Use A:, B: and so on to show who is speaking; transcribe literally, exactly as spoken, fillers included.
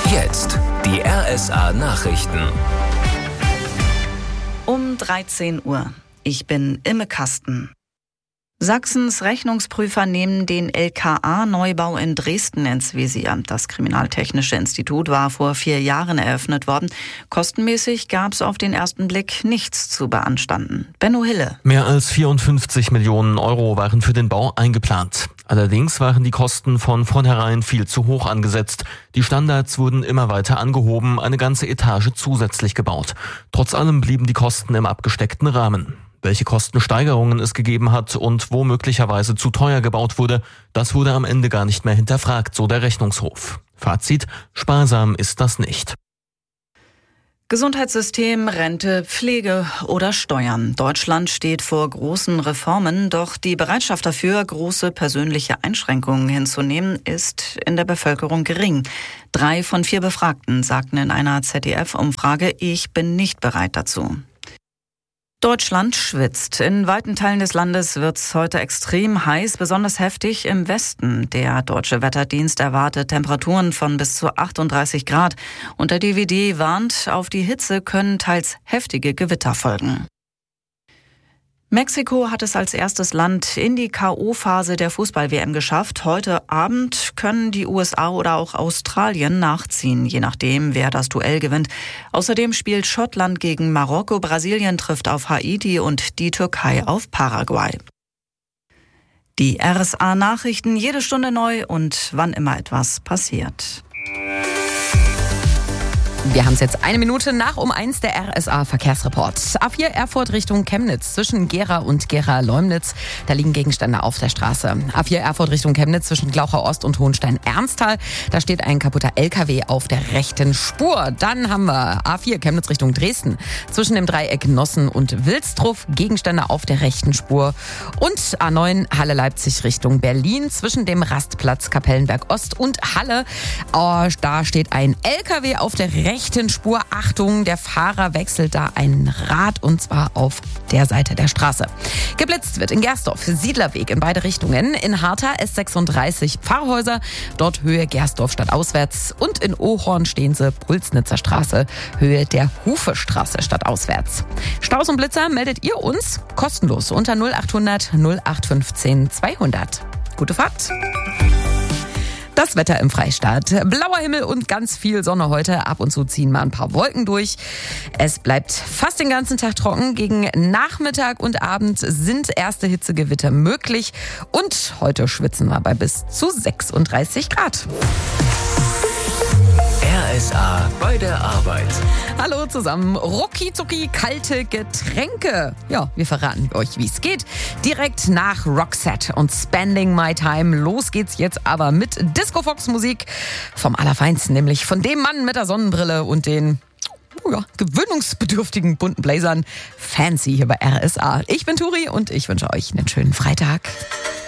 A: Jetzt die R S A-Nachrichten.
B: Um dreizehn Uhr. Ich bin Imme Kasten. Sachsens Rechnungsprüfer nehmen den L K A-Neubau in Dresden ins Visier. Das Kriminaltechnische Institut war vor vier Jahren eröffnet worden. Kostenmäßig gab es auf den ersten Blick nichts zu beanstanden. Benno Hille.
C: Mehr als vierundfünfzig Millionen Euro waren für den Bau eingeplant. Allerdings waren die Kosten von vornherein viel zu hoch angesetzt. Die Standards wurden immer weiter angehoben, eine ganze Etage zusätzlich gebaut. Trotz allem blieben die Kosten im abgesteckten Rahmen. Welche Kostensteigerungen es gegeben hat und wo möglicherweise zu teuer gebaut wurde, das wurde am Ende gar nicht mehr hinterfragt, so der Rechnungshof. Fazit: sparsam ist das nicht.
B: Gesundheitssystem, Rente, Pflege oder Steuern. Deutschland steht vor großen Reformen, doch die Bereitschaft dafür, große persönliche Einschränkungen hinzunehmen, ist in der Bevölkerung gering. Drei von vier Befragten sagten in einer Z D F-Umfrage, ich bin nicht bereit dazu. Deutschland schwitzt. In weiten Teilen des Landes wird es heute extrem heiß, besonders heftig im Westen. Der Deutsche Wetterdienst erwartet Temperaturen von bis zu achtunddreißig Grad. Und der D W D warnt, auf die Hitze können teils heftige Gewitter folgen. Mexiko hat es als erstes Land in die K O-Phase der Fußball-W M geschafft. Heute Abend können die U S A oder auch Australien nachziehen, je nachdem, wer das Duell gewinnt. Außerdem spielt Schottland gegen Marokko, Brasilien trifft auf Haiti und die Türkei auf Paraguay. Die R S A-Nachrichten jede Stunde neu und wann immer etwas passiert.
D: Wir haben es jetzt eine Minute nach um eins, der R S A-Verkehrsreport. A vier Erfurt Richtung Chemnitz zwischen Gera und Gera-Leumnitz. Da liegen Gegenstände auf der Straße. A vier Erfurt Richtung Chemnitz zwischen Glauchau Ost und Hohenstein-Ernsthal. Da steht ein kaputter L K W auf der rechten Spur. Dann haben wir A vier Chemnitz Richtung Dresden zwischen dem Dreieck Nossen und Wilstruff. Gegenstände auf der rechten Spur. Und A neun Halle-Leipzig Richtung Berlin zwischen dem Rastplatz Kapellenberg Ost und Halle. Oh, da steht ein L K W auf der rechten rechten Spur. Achtung, der Fahrer wechselt da ein Rad und zwar auf der Seite der Straße. Geblitzt wird in Gersdorf, Siedlerweg in beide Richtungen. In Hartha S sechsunddreißig Pfarrhäuser, dort Höhe Gersdorf stadtauswärts. Und in Ohorn stehen sie Pulsnitzer Straße, Höhe der Hufestraße stadtauswärts. Staus und Blitzer meldet ihr uns kostenlos unter null achthundert null acht fünfzehn zweihundert. Gute Fahrt! Das Wetter im Freistaat. Blauer Himmel und ganz viel Sonne heute. Ab und zu ziehen mal ein paar Wolken durch. Es bleibt fast den ganzen Tag trocken. Gegen Nachmittag und Abend sind erste Hitzegewitter möglich. Und heute schwitzen wir bei bis zu sechsunddreißig Grad.
A: R S A bei der Arbeit.
D: Hallo zusammen. Rucki zucki kalte Getränke. Ja, wir verraten euch, wie es geht. Direkt nach Roxette und Spending My Time. Los geht's jetzt aber mit Disco Fox Musik vom Allerfeinsten, nämlich von dem Mann mit der Sonnenbrille und den oh ja, gewöhnungsbedürftigen bunten Blazern. Fancy hier bei R S A. Ich bin Turi und ich wünsche euch einen schönen Freitag.